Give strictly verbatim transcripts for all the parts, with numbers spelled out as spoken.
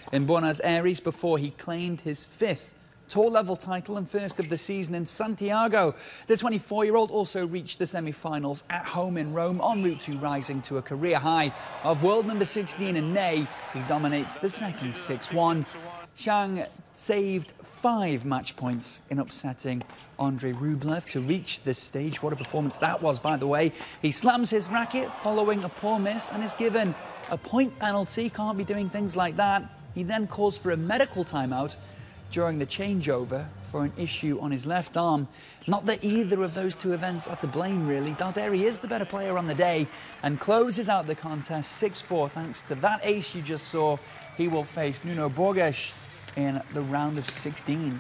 in Buenos Aires before he claimed his fifth tour-level title and first of the season in Santiago. The twenty-four-year-old also reached the semi-finals at home in Rome, en route to rising to a career high of world number sixteen in May. He dominates the second six one. Zhang saved five match points in upsetting Andrei Rublev to reach this stage. What a performance that was, by the way. He slams his racket following a poor miss and is given a point penalty. Can't be doing things like that. He then calls for a medical timeout during the changeover for an issue on his left arm. Not that either of those two events are to blame, really. Darderi is the better player on the day and closes out the contest six four. Thanks to that ace you just saw, he will face Nuno Borges in the round of sixteen.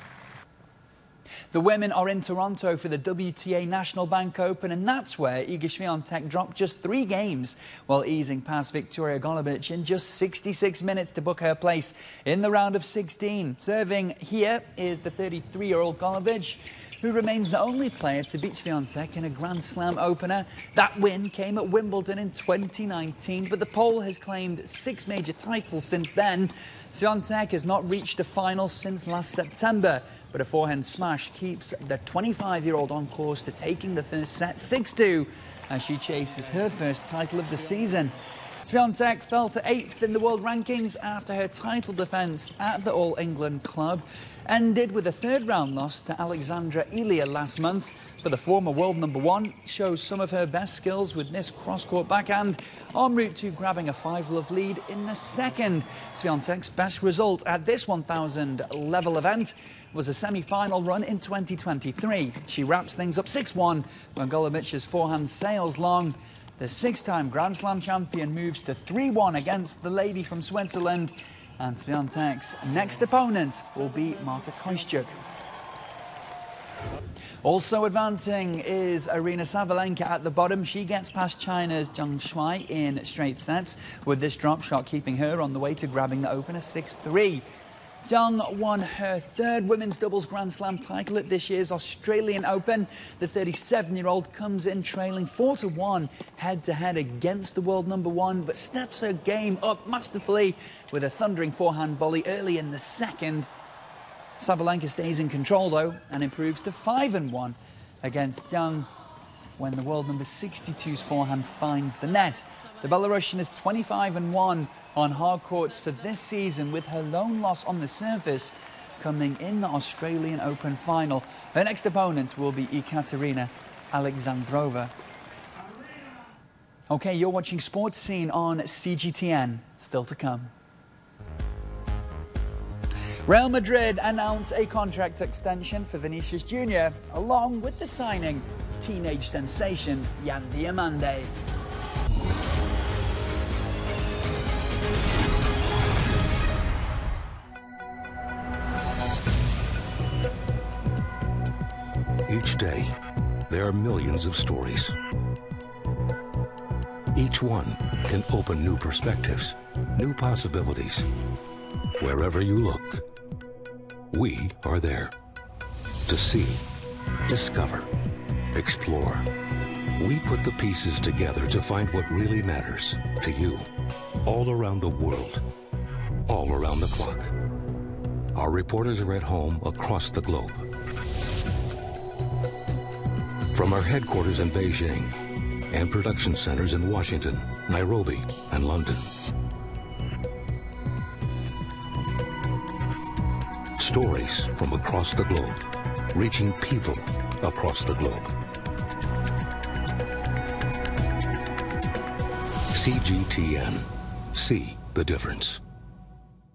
The women are in Toronto for the W T A National Bank Open, and that's where Iga Swiatek dropped just three games while easing past Victoria Golubic in just sixty-six minutes to book her place in the round of sixteen. Serving here is the thirty-three-year-old Golubic, who remains the only player to beat Swiatek in a Grand Slam opener. That win came at Wimbledon in twenty nineteen, but the Pole has claimed six major titles since then. Swiatek has not reached a final since last September, but a forehand smash keeps the twenty-five-year-old on course to taking the first set six two as she chases her first title of the season. Swiatek fell to eighth in the world rankings after her title defence at the All England club ended with a third-round loss to Alexandra Ilia last month. But the former world number one shows some of her best skills with this cross-court backhand, en route to grabbing a five-love lead in the second. Swiatek's best result at this one thousand level event was a semi-final run in twenty twenty-three. She wraps things up six one when Golubic's forehand sails long. The six-time Grand Slam champion moves to three one against the lady from Switzerland, and Swiatek's next opponent will be Marta Kostyuk. Also advancing is Aryna Sabalenka at the bottom. She gets past China's Zhang Shuai in straight sets, with this drop shot keeping her on the way to grabbing the opener six three. Zhang won her third women's doubles Grand Slam title at this year's Australian Open. The thirty-seven-year-old comes in trailing four to one head-to-head against the world number one, but steps her game up masterfully with a thundering forehand volley early in the second. Sabalenka stays in control, though, and improves to five and one against Zhang when the world number sixty-two's forehand finds the net. The Belarusian is twenty-five and one on hard courts for this season, with her lone loss on the surface coming in the Australian Open final. Her next opponent will be Ekaterina Alexandrova. Okay, you're watching Sports Scene on C G T N. Still to come. Real Madrid announced a contract extension for Vinicius Junior, along with the signing of teenage sensation Yan Diamande. Each day, there are millions of stories. Each one can open new perspectives, new possibilities. Wherever you look, we are there to see, discover, explore. We put the pieces together to find what really matters to you, all around the world, all around the clock. Our reporters are at home across the globe. From our headquarters in Beijing and production centers in Washington, Nairobi, and London. Stories from across the globe, reaching people across the globe. C G T N. See the difference.